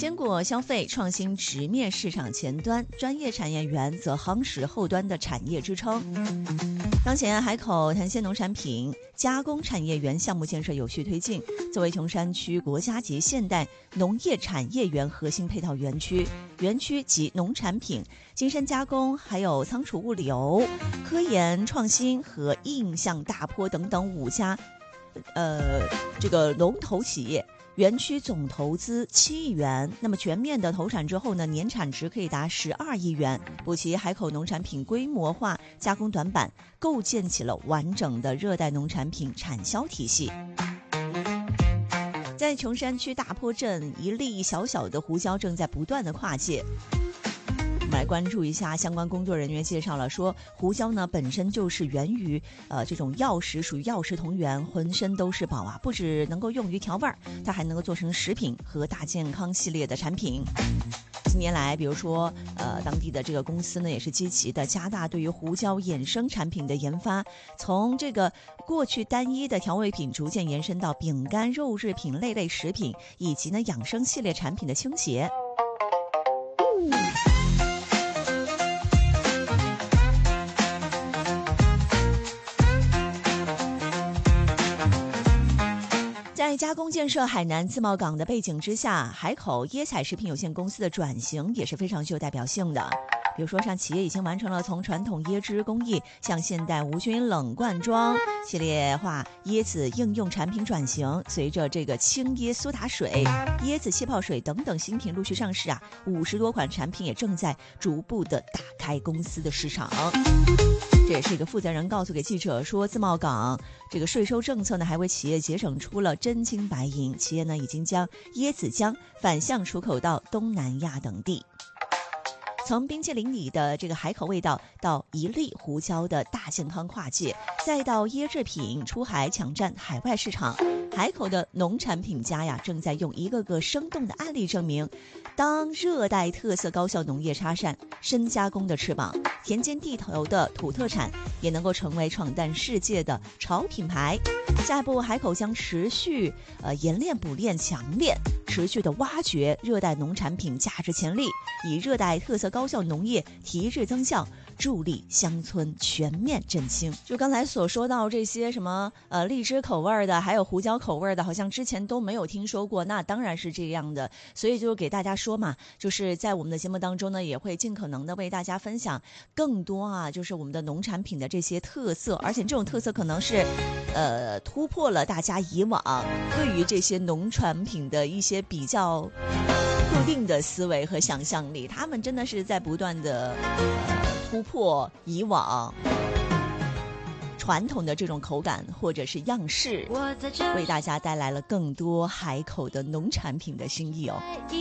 坚果消费创新直面市场前端，专业产业园则夯实后端的产业支撑。当前海口潭鲜农产品加工产业园项目建设有序推进，作为琼山区国家级现代农业产业园核心配套园区，园区集农产品、精深加工、还有仓储物流、科研创新和印象大坡等等5家这个龙头企业。园区总投资7亿元，那么全面的投产之后呢，年产值可以达12亿元，补齐海口农产品规模化加工短板，构建起了完整的热带农产品产销体系。在琼山区大坡镇，一粒小小的胡椒正在不断的跨界。我们来关注一下相关工作人员介绍了，说胡椒呢本身就是源于这种药食，属于药食同源，浑身都是宝啊！不只能够用于调味儿，它还能够做成食品和大健康系列的产品。近年来，比如说当地的这个公司呢，也是积极的加大对于胡椒衍生产品的研发，从这个过去单一的调味品逐渐延伸到饼干、肉制品类食品，以及呢养生系列产品的倾斜。在加工建设海南自贸港的背景之下，海口椰彩食品有限公司的转型也是非常具有代表性的。比如说，像企业已经完成了从传统椰汁工艺向现代无菌冷罐装系列化椰子应用产品转型，随着这个青椰苏打水、椰子气泡水等等新品陆续上市50多款产品也正在逐步的打开公司的市场。这也是一个负责人告诉给记者说，自贸港这个税收政策呢，还为企业节省出了真金白银。企业呢，已经将椰子浆反向出口到东南亚等地。从冰淇淋里的这个海口味道，到一粒胡椒的大健康跨界，再到椰制品出海抢占海外市场，海口的农产品家正在用一个个生动的案例证明，当热带特色高效农业插上深加工的翅膀，田间地头的土特产也能够成为闯荡世界的潮品牌。下一步，海口将持续研练补练强练，持续的挖掘热带农产品价值潜力，以热带特色高效农业提质增效，助力乡村全面振兴。就刚才所说到这些什么荔枝口味的，还有胡椒口味的，好像之前都没有听说过。那当然是这样的，所以就给大家说嘛，就是在我们的节目当中呢，也会尽可能的为大家分享更多就是我们的农产品的这些特色，而且这种特色可能是突破了大家以往对于这些农产品的一些比较固定的思维和想象力，他们真的是在不断的突破以往传统的这种口感或者是样式，为大家带来了更多海口的农产品的新意哦。